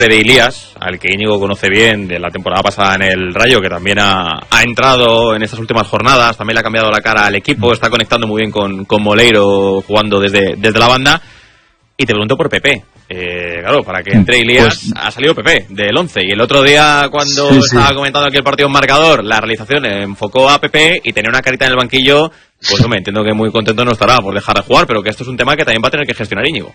de Ilías, al que Íñigo conoce bien de la temporada pasada en el Rayo, que también ha entrado en estas últimas jornadas, también le ha cambiado la cara al equipo, está conectando muy bien con Moleiro, jugando desde la banda. Y te pregunto por Pepe. Claro, para que entre Ilías, pues ha salido Pepe del 11. Y el otro día, cuando estaba comentando aquí el partido en marcador, la realización enfocó a Pepe y tenía una carita en el banquillo. Pues me entiendo que muy contento no estará por dejar de jugar, pero que esto es un tema que también va a tener que gestionar Íñigo.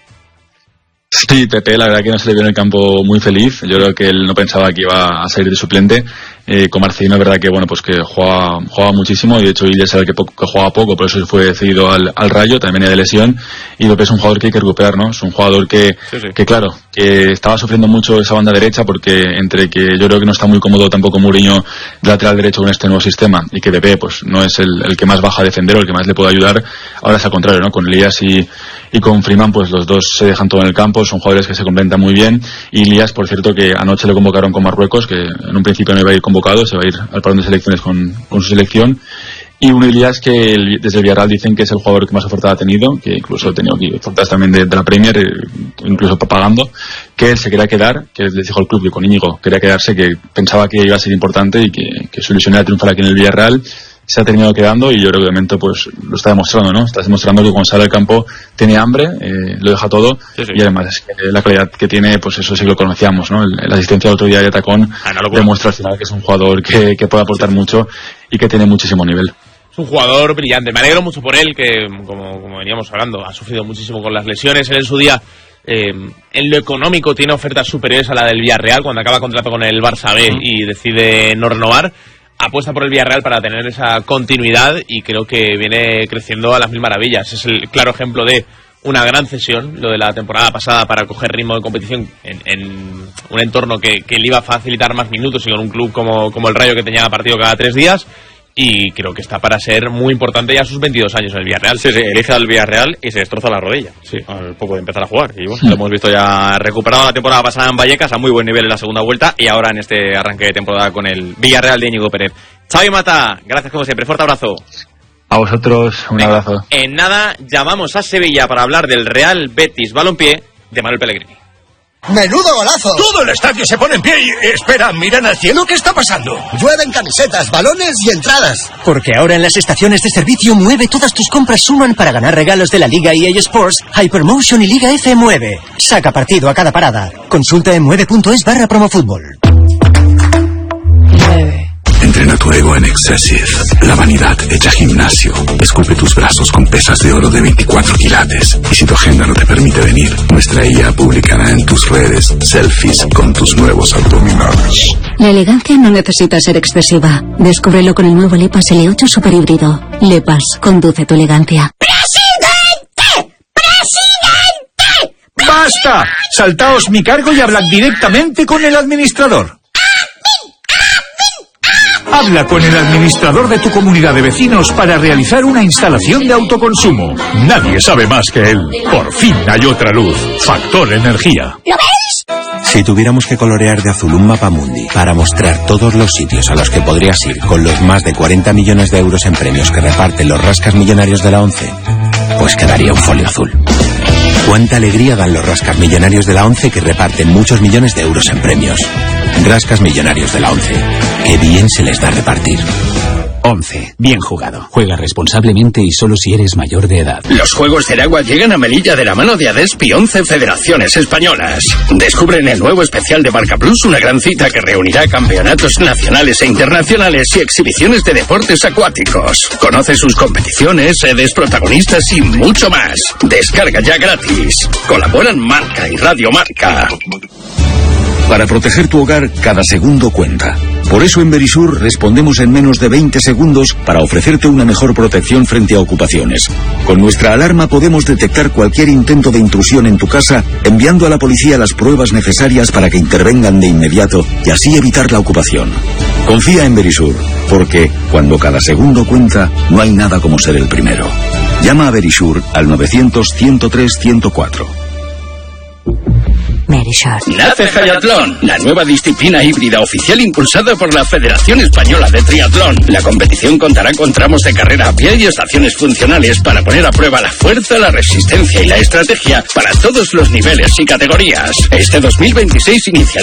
Sí, Pepe, la verdad que no se le vio en el campo muy feliz. Yo creo que él no pensaba que iba a salir de suplente. Con Marcelino es verdad que bueno, pues que jugaba muchísimo, y de hecho Ilías era el que jugaba poco, por eso fue cedido al Rayo, también venía de lesión, y Pepe es un jugador que hay que recuperar, ¿no? Es un jugador que claro, que estaba sufriendo mucho esa banda derecha, porque entre que yo creo que no está muy cómodo tampoco Mourinho de lateral derecho con este nuevo sistema, y que Pepe pues no es el que más baja a defender o el que más le puede ayudar, ahora es al contrario, ¿no? Con Ilías y con Freeman, pues los dos se dejan todo en el campo, son jugadores que se complementan muy bien. Y Ilías, por cierto, que anoche le convocaron con Marruecos, que en un principio no iba a ir convocado, se va a ir al parón de selecciones con su selección. Y un Ilías que desde el Villarreal dicen que es el jugador que más oferta ha tenido, que incluso ha tenido ofertas también de la Premier, incluso pagando, que él se quería quedar, que les dijo el club que con Íñigo quería quedarse, que pensaba que iba a ser importante y que su ilusión era triunfar aquí en el Villarreal. Se ha terminado quedando, y yo creo que de momento pues lo está demostrando, ¿no? Está demostrando que cuando sale al campo tiene hambre, lo deja todo, y además es que la calidad que tiene, pues eso sí que lo conocíamos, ¿no? La asistencia del otro día de Tacón demuestra al final que es un jugador que puede aportar mucho y que tiene muchísimo nivel. Es un jugador brillante, me alegro mucho por él, que como veníamos hablando, ha sufrido muchísimo con las lesiones. Él en su día, en lo económico, tiene ofertas superiores a la del Villarreal cuando acaba contrato con el Barça B y decide no renovar. Apuesta por el Villarreal para tener esa continuidad, y creo que viene creciendo a las mil maravillas. Es el claro ejemplo de una gran cesión, lo de la temporada pasada, para coger ritmo de competición en un entorno que le iba a facilitar más minutos, y con un club como el Rayo, que tenía partido cada 3 días. Y creo que está para ser muy importante ya a sus 22 años en el Villarreal. Sí, elige al Villarreal y se destroza la rodilla al poco de empezar a jugar. Y bueno, lo hemos visto ya recuperado la temporada pasada en Vallecas, a muy buen nivel en la segunda vuelta, y ahora en este arranque de temporada con el Villarreal de Íñigo Pérez. Xavi Mata, gracias como siempre, fuerte abrazo. A vosotros, un abrazo. En nada, llamamos a Sevilla para hablar del Real Betis Balompié de Manuel Pellegrini. ¡Menudo golazo! Todo el estadio se pone en pie y... Espera, miran al cielo, ¿qué está pasando? Llueven camisetas, balones y entradas. Porque ahora en las estaciones de servicio Mueve todas tus compras suman para ganar regalos de la Liga EA Sports, Hypermotion y Liga F Mueve. Saca partido a cada parada. Consulta en mueve.es/promofútbol. Entrena tu ego en Excessive. La vanidad hecha gimnasio. Esculpe tus brazos con pesas de oro de 24 quilates. Y si tu agenda no te permite venir, nuestra IA publicará en tus redes selfies con tus nuevos abdominales. La elegancia no necesita ser excesiva. Descúbrelo con el nuevo Lepas L8 Super Híbrido. Lepas, conduce tu elegancia. ¡Presidente! ¡Basta! Saltaos mi cargo y hablad directamente con el administrador. Habla con el administrador de tu comunidad de vecinos para realizar una instalación de autoconsumo. Nadie sabe más que él. Por fin hay otra luz. Factor Energía. ¿Lo ves? Si tuviéramos que colorear de azul un mapa mundi para mostrar todos los sitios a los que podrías ir con los más de 40 millones de euros en premios que reparten los rascas millonarios de la ONCE, pues quedaría un folio azul. Cuánta alegría dan los rascas millonarios de la ONCE, que reparten muchos millones de euros en premios. Rascas millonarios de la ONCE. Qué bien se les da repartir. 11. Bien jugado. Juega responsablemente y solo si eres mayor de edad. Los Juegos del Agua llegan a Melilla de la mano de Adespi 11 Federaciones Españolas. Descubre en el nuevo especial de Marca Plus una gran cita que reunirá campeonatos nacionales e internacionales y exhibiciones de deportes acuáticos. Conoce sus competiciones, sedes, protagonistas y mucho más. Descarga ya gratis. Colaboran Marca y Radio Marca. Para proteger tu hogar, cada segundo cuenta. Por eso en Verisur respondemos en menos de 20 segundos para ofrecerte una mejor protección frente a ocupaciones. Con nuestra alarma podemos detectar cualquier intento de intrusión en tu casa, enviando a la policía las pruebas necesarias para que intervengan de inmediato y así evitar la ocupación. Confía en Verisur, porque cuando cada segundo cuenta, no hay nada como ser el primero. Llama a Verisur al 900-103-104. Nace Triatlón, la nueva disciplina híbrida oficial impulsada por la Federación Española de Triatlón. La competición contará con tramos de carrera a pie y estaciones funcionales para poner a prueba la fuerza, la resistencia y la estrategia para todos los niveles y categorías. Este 2026 iniciará